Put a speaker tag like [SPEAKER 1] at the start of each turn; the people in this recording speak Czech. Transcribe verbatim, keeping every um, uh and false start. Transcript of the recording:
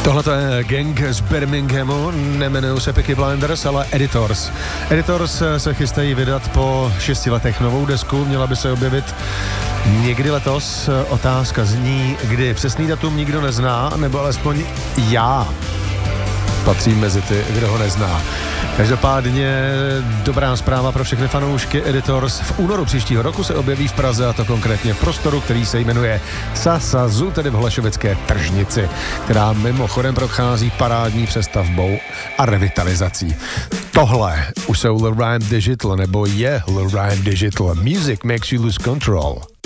[SPEAKER 1] Tohle to je gang z Birminghamu, nemenují se Peaky Blinders, ale Editors. Editors se chystají vydat po šesti letech novou desku, měla by se objevit někdy letos. Otázka zní, kdy. Přesný datum nikdo nezná, nebo alespoň já patřím mezi ty, kdo ho nezná. Každopádně dobrá zpráva pro všechny fanoušky Editors. V únoru příštího roku se objeví v Praze, a to konkrétně v prostoru, který se jmenuje Sasazu, tedy v Holešovické tržnici, která mimochodem prochází parádní přestavbou a revitalizací. Tohle už jsou Lil Rhyme Digital, nebo je Lil Rhyme Digital. Music makes you lose control.